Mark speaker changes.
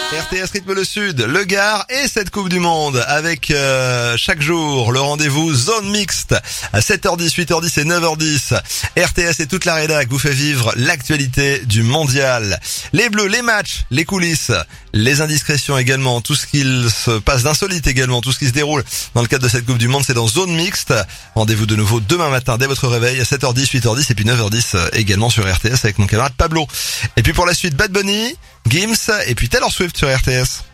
Speaker 1: RTS Rythme le Sud, le Gard et cette Coupe du Monde avec chaque jour le rendez-vous zone mixte à 7h10, 8h10 et 9h10. RTS et toute la rédac vous fait vivre l'actualité du mondial. Les bleus, les matchs, les coulisses, les indiscrétions également, tout ce qu'il se passe d'insolite également, tout ce qui se déroule dans le cadre de cette Coupe du Monde, c'est dans zone mixte. Rendez-vous de nouveau demain matin dès votre réveil à 7h10, 8h10 et puis 9h10 également sur RTS avec mon camarade Pablo. Et puis pour la suite, Bad Bunny, Gims et puis Taylor Swift sur RTS.